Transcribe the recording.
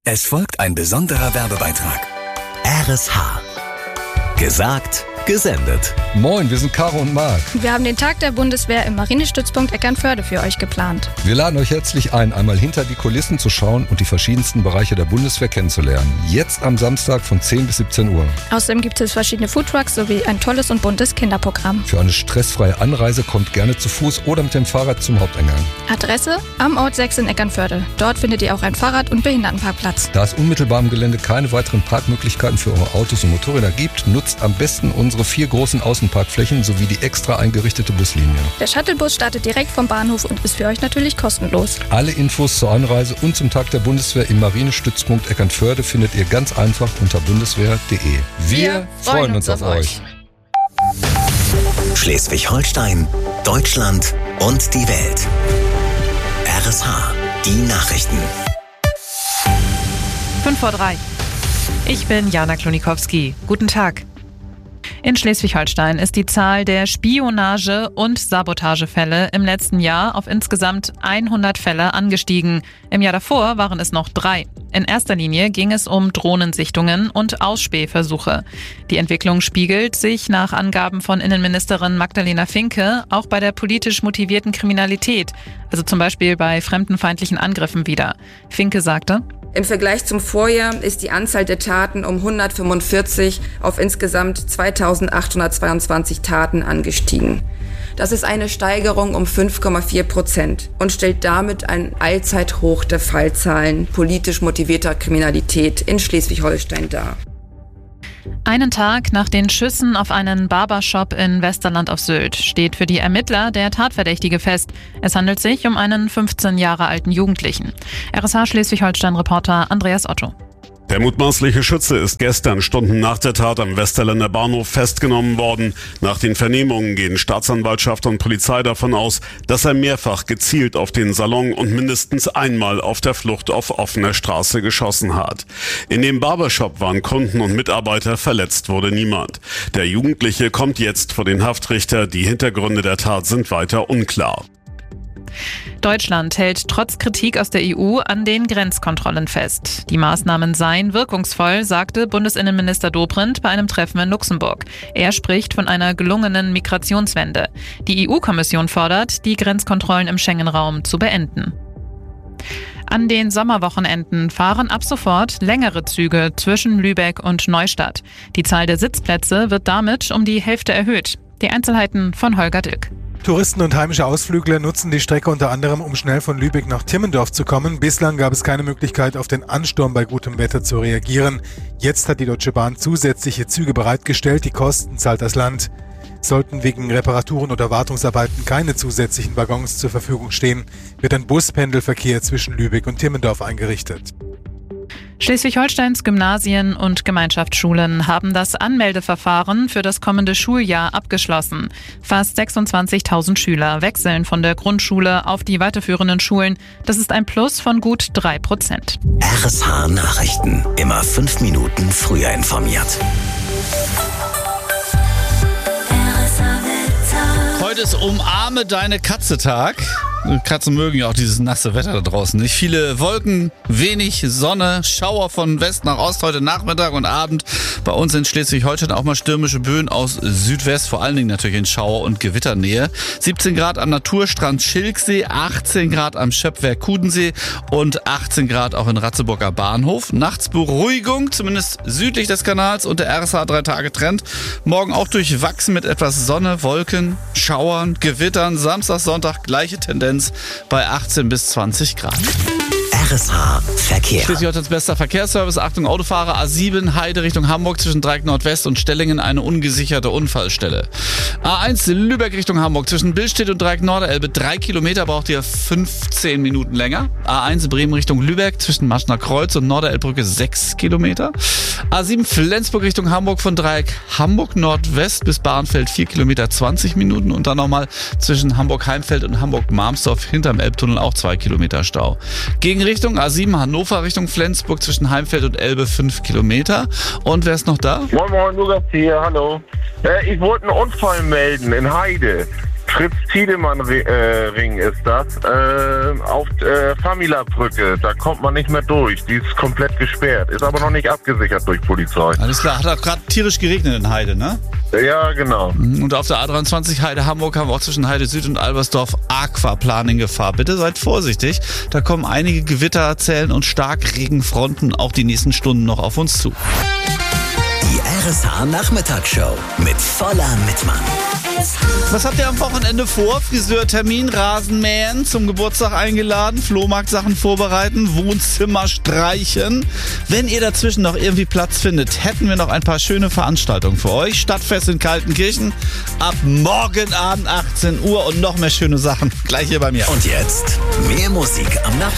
Es folgt ein besonderer Werbebeitrag. RSH. Gesagt, gesendet. Moin, wir sind Caro und Marc. Wir haben den Tag der Bundeswehr im Marinestützpunkt Eckernförde für euch geplant. Wir laden euch herzlich ein, einmal hinter die Kulissen zu schauen und die verschiedensten Bereiche der Bundeswehr kennenzulernen. Jetzt am Samstag von 10 bis 17 Uhr. Außerdem gibt es verschiedene Foodtrucks sowie ein tolles und buntes Kinderprogramm. Für eine stressfreie Anreise kommt gerne zu Fuß oder mit dem Fahrrad zum Haupteingang. Adresse: am Ort 6 in Eckernförde. Dort findet ihr auch einen Fahrrad- und Behindertenparkplatz. Da es unmittelbar am Gelände keine weiteren Parkmöglichkeiten für eure Autos und Motorräder gibt, nutzt am besten unsere 4 großen Außenparkflächen sowie die extra eingerichtete Buslinie. Der Shuttlebus startet direkt vom Bahnhof und ist für euch natürlich kostenlos. Alle Infos zur Anreise und zum Tag der Bundeswehr im Marinestützpunkt Eckernförde findet ihr ganz einfach unter bundeswehr.de. Wir freuen uns auf euch. Schleswig-Holstein, Deutschland und die Welt. RSH, die Nachrichten. 5:03. Ich bin Jana Klonikowski. Guten Tag. In Schleswig-Holstein ist die Zahl der Spionage- und Sabotagefälle im letzten Jahr auf insgesamt 100 Fälle angestiegen. Im Jahr davor waren es noch 3. In erster Linie ging es um Drohnensichtungen und Ausspähversuche. Die Entwicklung spiegelt sich nach Angaben von Innenministerin Magdalena Finke auch bei der politisch motivierten Kriminalität, also zum Beispiel bei fremdenfeindlichen Angriffen wider. Finke sagte: Im Vergleich zum Vorjahr ist die Anzahl der Taten um 145 auf insgesamt 2.822 Taten angestiegen. Das ist eine Steigerung um 5,4% und stellt damit ein Allzeithoch der Fallzahlen politisch motivierter Kriminalität in Schleswig-Holstein dar. Einen Tag nach den Schüssen auf einen Barbershop in Westerland auf Sylt steht für die Ermittler der Tatverdächtige fest. Es handelt sich um einen 15 Jahre alten Jugendlichen. RSH Schleswig-Holstein-Reporter Andreas Otto. Der mutmaßliche Schütze ist gestern Stunden nach der Tat am Westerländer Bahnhof festgenommen worden. Nach den Vernehmungen gehen Staatsanwaltschaft und Polizei davon aus, dass er mehrfach gezielt auf den Salon und mindestens einmal auf der Flucht auf offener Straße geschossen hat. In dem Barbershop waren Kunden und Mitarbeiter, verletzt wurde niemand. Der Jugendliche kommt jetzt vor den Haftrichter. Die Hintergründe der Tat sind weiter unklar. Deutschland hält trotz Kritik aus der EU an den Grenzkontrollen fest. Die Maßnahmen seien wirkungsvoll, sagte Bundesinnenminister Dobrindt bei einem Treffen in Luxemburg. Er spricht von einer gelungenen Migrationswende. Die EU-Kommission fordert, die Grenzkontrollen im Schengen-Raum zu beenden. An den Sommerwochenenden fahren ab sofort längere Züge zwischen Lübeck und Neustadt. Die Zahl der Sitzplätze wird damit um die Hälfte erhöht. Die Einzelheiten von Holger Dilk. Touristen und heimische Ausflügler nutzen die Strecke unter anderem, um schnell von Lübeck nach Timmendorf zu kommen. Bislang gab es keine Möglichkeit, auf den Ansturm bei gutem Wetter zu reagieren. Jetzt hat die Deutsche Bahn zusätzliche Züge bereitgestellt. Die Kosten zahlt das Land. Sollten wegen Reparaturen oder Wartungsarbeiten keine zusätzlichen Waggons zur Verfügung stehen, wird ein Buspendelverkehr zwischen Lübeck und Timmendorf eingerichtet. Schleswig-Holsteins Gymnasien und Gemeinschaftsschulen haben das Anmeldeverfahren für das kommende Schuljahr abgeschlossen. Fast 26.000 Schüler wechseln von der Grundschule auf die weiterführenden Schulen. Das ist ein Plus von gut 3%. RSH Nachrichten. Immer 5 Minuten früher informiert. Heute ist Umarme deine Katze-Tag. Katzen mögen ja auch dieses nasse Wetter da draußen nicht. Viele Wolken, wenig Sonne, Schauer von West nach Ost heute Nachmittag und Abend. Bei uns in Schleswig-Holstein auch mal stürmische Böen aus Südwest, vor allen Dingen natürlich in Schauer- und Gewitternähe. 17 Grad am Naturstrand Schilksee, 18 Grad am Schöpfwerk Kudensee und 18 Grad auch in Ratzeburger Bahnhof. Nachts Beruhigung, zumindest südlich des Kanals und der RSH 3-Tage-Trend. Morgen auch durchwachsen mit etwas Sonne, Wolken, Schauern, Gewittern. Samstag, Sonntag gleiche Tendenz bei 18 bis 20 Grad. RSH Verkehr. Schleswig-Holsteins bester Verkehrsservice. Achtung Autofahrer, A7 Heide Richtung Hamburg zwischen Dreieck Nordwest und Stellingen eine ungesicherte Unfallstelle. A1 Lübeck Richtung Hamburg zwischen Billstedt und Dreieck Norderelbe 3 Kilometer, braucht ihr 15 Minuten länger. A1 Bremen Richtung Lübeck zwischen Maschner Kreuz und Norderelbbrücke 6 Kilometer. A7 Flensburg Richtung Hamburg von Dreieck Hamburg Nordwest bis Bahrenfeld 4 Kilometer 20 Minuten und dann nochmal zwischen Hamburg-Heimfeld und Hamburg-Marmsdorf hinterm Elbtunnel auch 2 Kilometer Stau. Gegenrichtung A7 Hannover Richtung Flensburg zwischen Heimfeld und Elbe 5 Kilometer. Und wer ist noch da? Moin, Lukas hier, hallo. Ich wollte einen Unfall melden in Heide. Fritz-Tiedemann-Ring ist das, auf Famila-Brücke. Da kommt man nicht mehr durch. Die ist komplett gesperrt. Ist aber noch nicht abgesichert durch Polizei. Alles klar, hat auch gerade tierisch geregnet in Heide, ne? Ja, genau. Und auf der A23 Heide Hamburg haben wir auch zwischen Heide Süd und Albersdorf Aquaplaning-Gefahr. Bitte seid vorsichtig. Da kommen einige Gewitterzellen und Starkregenfronten auch die nächsten Stunden noch auf uns zu. Die RSH Nachmittagsshow mit voller Mitmann. Was habt ihr am Wochenende vor? Friseurtermin, Rasenmähen, zum Geburtstag eingeladen, Flohmarktsachen vorbereiten, Wohnzimmer streichen. Wenn ihr dazwischen noch irgendwie Platz findet, hätten wir noch ein paar schöne Veranstaltungen für euch. Stadtfest in Kaltenkirchen ab morgen Abend 18 Uhr und noch mehr schöne Sachen. Gleich hier bei mir. Und jetzt mehr Musik am Nachmittag.